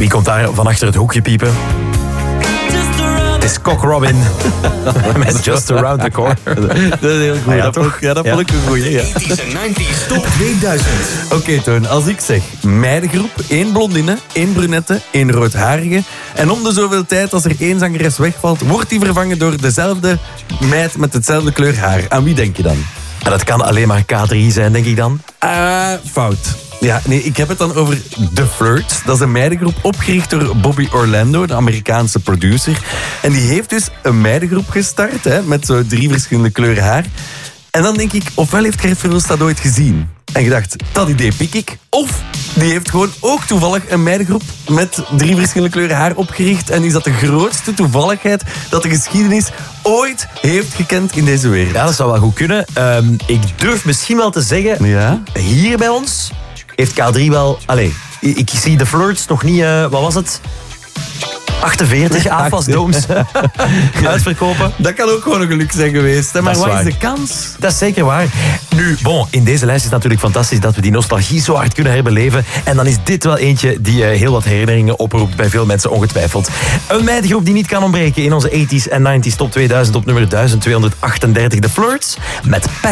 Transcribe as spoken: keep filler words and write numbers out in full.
Wie komt daar van achter het hoekje piepen? Het is Cock Robin met Just Around the Corner. Dat is heel goed. Ah, ja, dat toch? ja, dat Ja. vond ik een goeie. Ja. tachtiger en negentiger top tweeduizend. Oké, okay, Toon, als ik zeg meidengroep, één blondine, één brunette, één roodharige. En om de zoveel tijd, als er één zangeres wegvalt, wordt die vervangen door dezelfde meid met hetzelfde kleur haar. Aan wie denk je dan? En dat kan alleen maar K drie zijn, denk ik dan. Ah, fout. Ja, nee, ik heb het dan over The Flirts. Dat is een meidengroep opgericht door Bobby Orlando, de Amerikaanse producer. En die heeft dus een meidengroep gestart, hè, met zo drie verschillende kleuren haar. En dan denk ik, ofwel heeft Gert Verhulst dat ooit gezien en gedacht, dat idee pik ik. Of die heeft gewoon ook toevallig een meidengroep met drie verschillende kleuren haar opgericht. En is dat de grootste toevalligheid dat de geschiedenis ooit heeft gekend in deze wereld. Ja, dat zou wel goed kunnen. Um, ik durf misschien wel te zeggen, Ja? hier bij ons heeft K drie wel... Allee, ik, ik zie de Flirts nog niet... Uh, wat was het? achtenveertig afwasdooms uitverkopen. Dat kan ook gewoon een geluk zijn geweest. Hè? Maar is wat waar. is de kans? Dat is zeker waar. Nu, bon, in deze lijst is het natuurlijk fantastisch dat we die nostalgie zo hard kunnen herbeleven. En dan is dit wel eentje die uh, heel wat herinneringen oproept bij veel mensen ongetwijfeld. Een meidengroep die niet kan ontbreken in onze tachtiger en negentiger top tweeduizend op nummer duizend tweehonderdachtendertig. The Flirts met